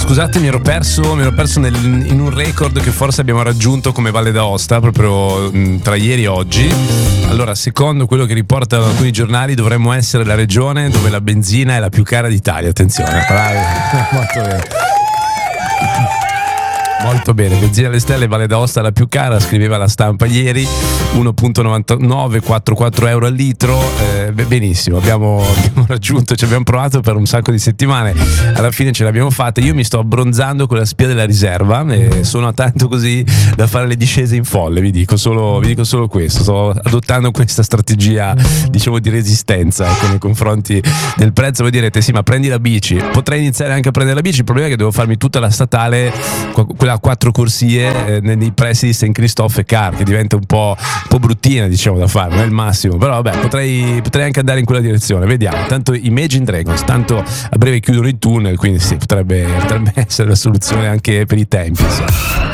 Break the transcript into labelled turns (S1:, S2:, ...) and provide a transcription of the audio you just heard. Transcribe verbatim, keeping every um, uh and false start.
S1: scusate, mi ero perso, mi ero perso nel, in un record che forse abbiamo raggiunto come Valle d'Aosta proprio mh, tra ieri e oggi. Allora, secondo quello che riportano alcuni giornali, dovremmo essere la regione dove la benzina è la più cara d'Italia. Attenzione, bravi. Molto bene. Molto bene, benzina alle stelle, Valle d'Aosta la più cara, scriveva La Stampa ieri, uno virgola novantanove quarantaquattro euro al litro, eh, benissimo, abbiamo, abbiamo raggiunto, ci abbiamo provato per un sacco di settimane, alla fine ce l'abbiamo fatta. Io mi sto abbronzando con la spia della riserva e sono a tanto così da fare le discese in folle, vi dico solo, vi dico solo questo, sto adottando questa strategia, diciamo, di resistenza ecco, nei confronti del prezzo. Voi direte sì, ma prendi la bici, potrei iniziare anche a prendere la bici, il problema è che devo farmi tutta la statale, quella a quattro corsie eh, nei pressi di Saint Christophe e Car, che diventa un po', un po' bruttina, diciamo, da fare, non è il massimo, però vabbè, potrei, potrei anche andare in quella direzione, vediamo. Tanto Imagine Dragons, tanto a breve chiudono il tunnel, quindi sì, potrebbe, potrebbe essere la soluzione anche per i tempi, so.